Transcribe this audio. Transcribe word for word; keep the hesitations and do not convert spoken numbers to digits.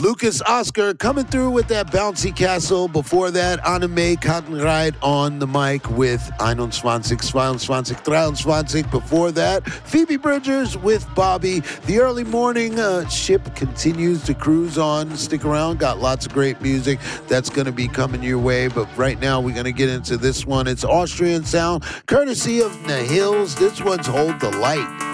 Lucas Oscar coming through with that bouncy castle. Before that, Anime Cottonride on the mic with einundzwanzig, zweiundzwanzig, dreiundzwanzig. Before that, Phoebe Bridgers with Bobby. The early morning uh, ship continues to cruise on. Stick around. Got lots of great music that's going to be coming your way. But right now, we're going to get into this one. It's Austrian sound, courtesy of Nahils. This one's Hold the Light.